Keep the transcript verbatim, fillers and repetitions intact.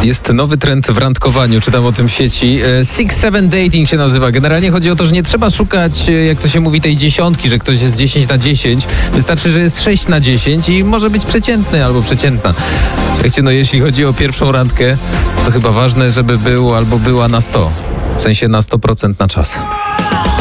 Jest nowy trend w randkowaniu, czytam o tym w sieci. Six Seven Dating się nazywa. Generalnie chodzi o to, że nie trzeba szukać, jak to się mówi, tej dziesiątki, że ktoś jest dziesięć na dziesięć. Wystarczy, że jest sześć na dziesięć i może być przeciętny albo przeciętna. Słuchajcie, no jeśli chodzi o pierwszą randkę, to chyba ważne, żeby był albo była na sto. W sensie na sto procent na czas.